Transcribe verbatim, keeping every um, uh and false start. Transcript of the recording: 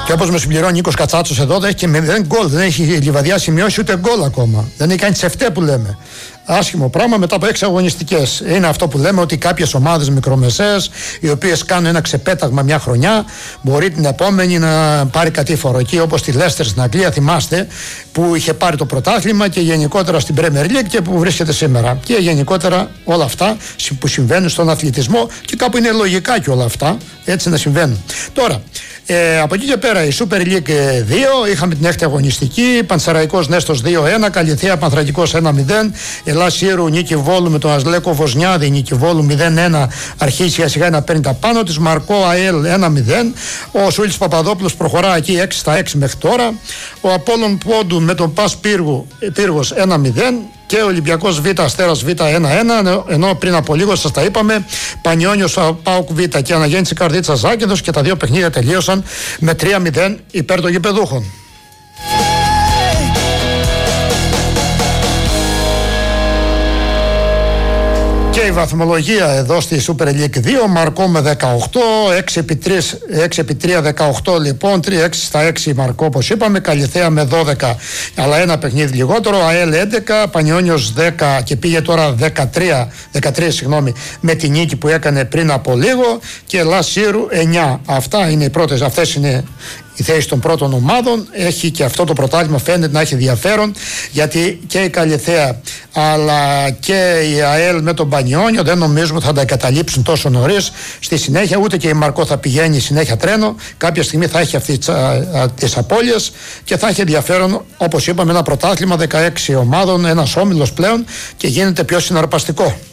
Και όπως με συμπληρώνει ο Νίκος Κατσάτσος εδώ, δεν έχει και μηδέν γκολ. Δεν έχει η Λιβαδιά σημειώσει ούτε γκολ ακόμα. Δεν έχει κάνει τσεφτέ που λέμε. Άσχημο πράγμα μετά από έξι αγωνιστικές. Είναι αυτό που λέμε ότι κάποιες ομάδες μικρομεσαίες, οι οποίες κάνουν ένα ξεπέταγμα μια χρονιά, μπορεί την επόμενη να πάρει κατήφορο. Εκεί όπως τη Λέστερ στην Αγγλία, θυμάστε, που είχε πάρει το πρωτάθλημα και γενικότερα στην Premier League και που βρίσκεται σήμερα. Και γενικότερα όλα αυτά που συμβαίνουν στον αθλητισμό και κάπου είναι λογικά και όλα αυτά έτσι να συμβαίνουν. Τώρα, ε, από εκεί και πέρα η Super League δύο, είχαμε την έκτη αγωνιστική, Πανσεραϊκός Νέστος δύο ένα, Καλιθέα Πανθρακικός ένα μηδέν, Ελλάς Ήρου νίκη Βόλου με τον Ασλέκο Βοσνιάδη, νίκη Βόλου μηδέν ένα, αρχίζει σιγά σιγά να παίρνει τα πάνω της, Μαρκό ΑΕΛ ένα μηδέν, ο Σούλης Παπαδόπουλος προχωρά εκεί έξι στα έξι μέχρι τώρα, ο Απόλλων Πόντου με τον Πας Πύργου, Πύργος ένα μηδέν, και ο Ολυμπιακός Β, Αστέρας Β ένα ένα, ενώ πριν από λίγο σας τα είπαμε, Πανιόνιος ΠΑΟΚ Β και Αναγέννηση Καρδίτσας Ζάκυνθος, και τα δύο παιχνίδια τελείωσαν με τρία μηδέν υπέρ των γηπεδούχων. Και η βαθμολογία εδώ στη Super League δύο, Μαρκό με δεκαοκτώ, έξι επί τρία δεκαοκτώ λοιπόν, τρία έξι στα έξι Μαρκό όπως είπαμε, Καλιθέα με δώδεκα αλλά ένα παιχνίδι λιγότερο, ΑΕΛ έντεκα, Πανιόνιος δέκα και πήγε τώρα δεκατρία, δεκατρία συγγνώμη, με την νίκη που έκανε πριν από λίγο, και Ελλάς Ήρου εννιά. Αυτά είναι οι πρώτες, αυτές είναι η θέση των πρώτων ομάδων. Έχει και αυτό το πρωτάθλημα, φαίνεται να έχει ενδιαφέρον, γιατί και η Καλιθέα αλλά και η ΑΕΛ με τον Πανιόνιο δεν νομίζουμε ότι θα τα εγκαταλείψουν τόσο νωρίς στη συνέχεια, ούτε και η Μαρκό θα πηγαίνει συνέχεια τρένο. Κάποια στιγμή θα έχει αυτή τις απώλειες και θα έχει ενδιαφέρον, όπως είπαμε, ένα πρωτάθλημα δεκαέξι ομάδων, ένας όμιλος πλέον, και γίνεται πιο συναρπαστικό.